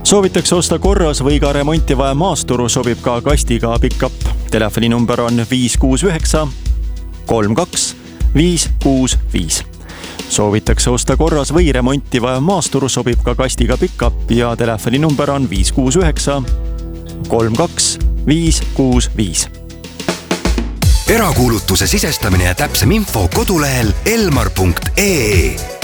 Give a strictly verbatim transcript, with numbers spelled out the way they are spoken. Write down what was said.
Soovitakse osta korras või ka remonti vaja maasturu, sobib ka kastiga pick-up. Telefoninumber on viis kuus üheksa kolm kaks viis kuus viis. Soovitakse osta korras või remonti vaja maasturu, sobib ka kastiga pick-up ja telefoninumber on viis kuus üheksa kolm kaks viis kuus viis. Erakuulutuse sisestamine ja täpsem info kodulehel elmar punkt ee.